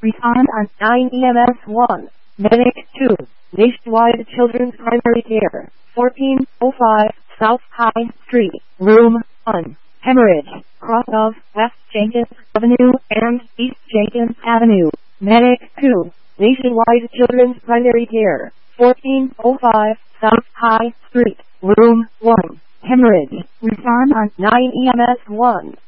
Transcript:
Respond on 9 EMS 1. Medic 2. Nationwide Children's Primary Care. 1405 South High Street. Room 1. Hemorrhage. Cross of West Jenkins Avenue and East Jenkins Avenue. Medic 2. Nationwide Children's Primary Care. 1405 South High Street. Room 1. Hemorrhage. Respond on 9 EMS 1.